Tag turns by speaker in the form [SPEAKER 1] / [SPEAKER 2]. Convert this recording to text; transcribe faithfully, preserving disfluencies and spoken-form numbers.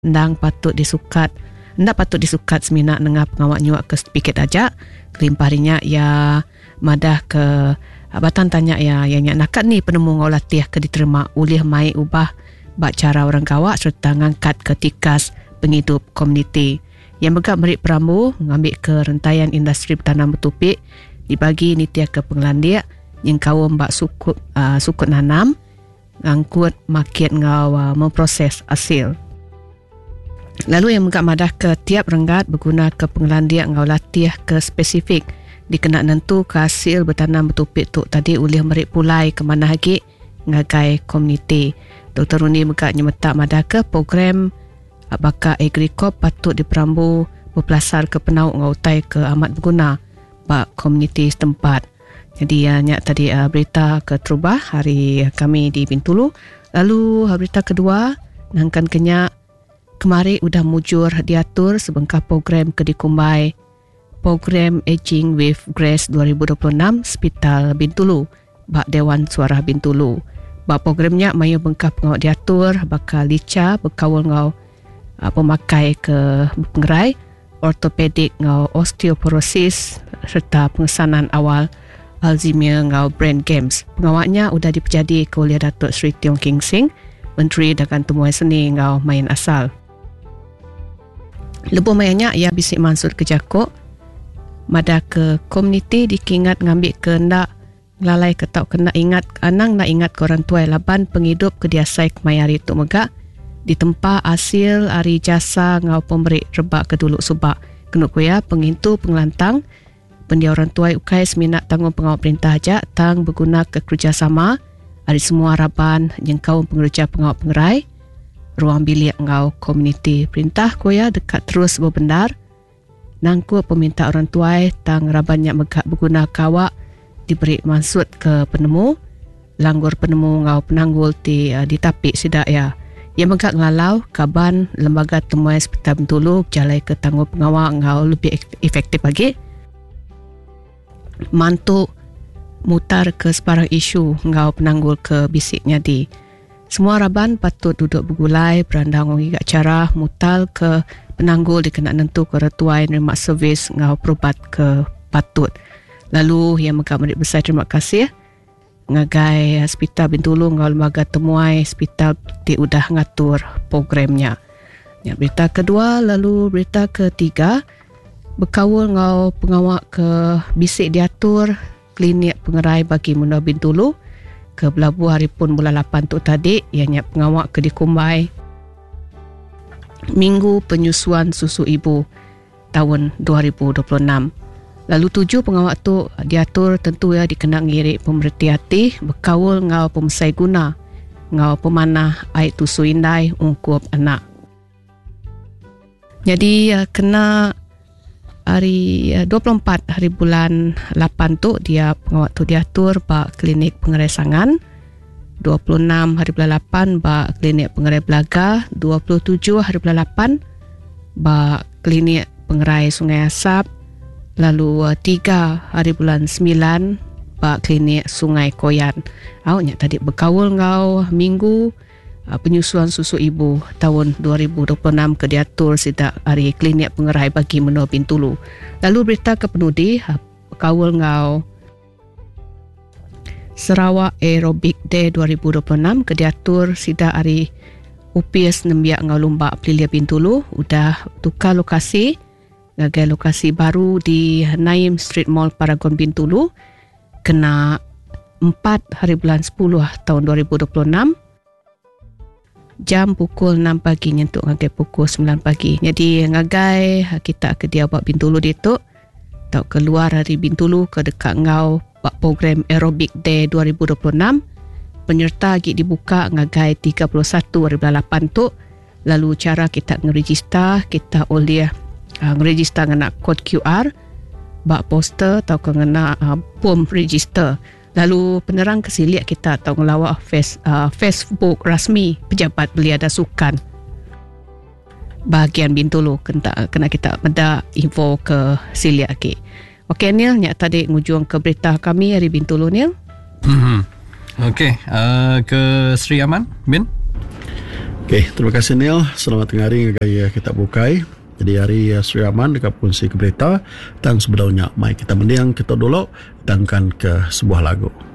[SPEAKER 1] ndang patut disukat ndak patut disukat seminak nengah pengawak nyuak ke piket ajak kelimparinya ya madah ke abatan tanya ya yang nyak nakat ni penemu ngau latih ke diterima ulih mai ubah bak cara orang kawak serta ngangkat ke tikas penghidup komuniti yang megak merik Perambu mengambil ke rentaian industri bertanam bertupik dibagi nitia ke pengelandia yang kawam bak sukut uh, sukut nanam ngangkut market ngau uh, memproses hasil. Lalu yang megak madah ke tiap renggat berguna ke pengelandia ngau latih ke spesifik dikena nentu ke hasil bertanam bertupik tu tadi ulih merik pulai ke mana lagi ngagai komuniti. Doktor Runi megak nyemetak madah ke program bakal Agricop patut di Perambu berpelasar ke penauk ngautai ke amat berguna bak komuniti setempat. Jadi uh, nyak tadi uh, berita ke Terubah hari kami di Bintulu. Lalu uh, berita kedua nangkan kenyak kemari udah mujur diatur sebengkah program ke dikumbai program Aging with Grace dua ribu dua puluh enam Hospital Bintulu bak Dewan Suara Bintulu. Bak programnya mayu bengkah pengawak diatur bakal lica berkawal ngau uh, pemakai ke pengerai ortopedik ngau osteoporosis serta pengesanan awal Alzheimer ngau brain games. Pengawaknya sudah dipejadi ke oleh Datuk Seri Tiong King Sing, Menteri Dagang Temuan Seni ngau main asal. Lebuh mayanya ia bisik mansur ke Jakok, madah ke komuniti dikingat ngambil ke ndak lalai ke tau kena ingat anang nak ingat ke orang tuai laban penghidup ke diasai kemayari tu megak di tempat hasil hari jasa ngau pemberi rebak ke dulu subak kenuk kuya pengintu pengelantang pendia orang tuai ukai seminat tanggung pengawal perintah ajak tang berguna ke kerjasama hari semua harapan yang kaum pengerja pengawal pengerai ruang bilik ngau komuniti perintah kuya dekat terus berbendar nangku peminta orang tuai tang rabannya megak berguna kawak diberi maksud ke penemu langgur penemu ngau penanggul ti uh, ditapik sidak ya yang megak ngelalau kaban lembaga temuan Hospital Bintulu berjalai ke tanggung pengawal ngau lebih efektif lagi mantuk mutar ke sebarang isu ngau penanggul ke bisiknya di semua raban patut duduk bergulai berandang ngigak cara mutal ke penanggul dikena nentu ke retuai nerima servis ngau perubat ke patut. Lalu yang megak merik besar terima kasih ngagai Hospital Bintulu ngau lembaga temuai hospital di udah ngatur programnya. Ya, berita kedua lalu berita ketiga berkawal ngau pengawak ke bisik diatur klinik pengerai bagi Menua Bintulu ke Belabu hari pun bulan lapan tu tadi ianya pengawak ke dikumbai Minggu Penyusuan Susu Ibu tahun dua ribu dua puluh enam. Lalu tujuh pengawak tu diatur tentu ya dikena ngirik pemerhati hati berkawal ngau pemesai guna ngau pemanah air tusu indai ungkup anak. Jadi kena hari dua puluh empat hari bulan lapan tu dia pengawak tu diatur bak klinik pengerai sangan, dua puluh enam hari bulan lapan bak klinik pengerai belaga, dua puluh tujuh hari bulan lapan bak klinik pengerai Sungai Asap, lalu tiga hari bulan sembilan bak klinik Sungai Koyan. Awaknya tadi berkawal ngau minggu penyusuan susu ibu tahun dua ribu dua puluh enam ke diatur sidak hari klinik pengerai bagi Menua Bintulu. Lalu berita ke penudi kawal ngau Sarawak Aerobic Day dua ribu dua puluh enam ke diatur sidak hari U P S nembiak ngau Lumbak Pelilia Bintulu udah tukar lokasi ngagai lokasi baru di Naim Street Mall Paragon Bintulu kena empat hari bulan sepuluh tahun dua ribu dua puluh enam jam pukul enam pagi nyentuk ngagai pukul sembilan pagi. Jadi ngagai kita ke dia buat Bintulu dia tu tau keluar dari Bintulu ke dekat ngau buat program Aerobic Day dua ribu dua puluh enam. Penyerta lagi dibuka ngagai tiga puluh satu hari bulan lapan tu. Lalu cara kita ngeregister kita oleh uh, ngeregister ngena kod Q R bak poster atau kena uh, form register. Lalu penerang kesiliak kita atau ngelawak face, uh, Facebook rasmi Pejabat Belia dan Sukan bahagian Bintulu kena, kena kita meda info ke siliak ke. Okey Nil, nyak tadi ngujung ke berita kami hari Bintulu Nil.
[SPEAKER 2] Mm-hmm. Okey, uh, ke Sri Aman Bin. Okay, terima kasih Neil. Selamat tengah hari gaya kita bukai. Jadi hari uh, Sri Aman dekat punsi ke berita dan sebelumnya mai kita mendiang kita dulu tangkan ke sebuah lagu.